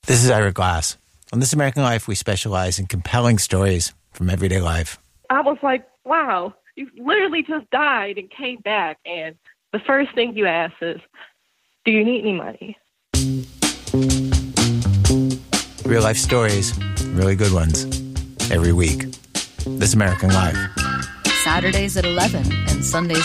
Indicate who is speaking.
Speaker 1: This is Ira Glass. On This American Life, we specialize in compelling stories from everyday life.
Speaker 2: I was like, wow, you literally just died and came back, and the first thing you ask is, do you need any money?
Speaker 1: Real life stories, really good ones, every week. This American Life.
Speaker 3: Saturdays at 11 and Sundays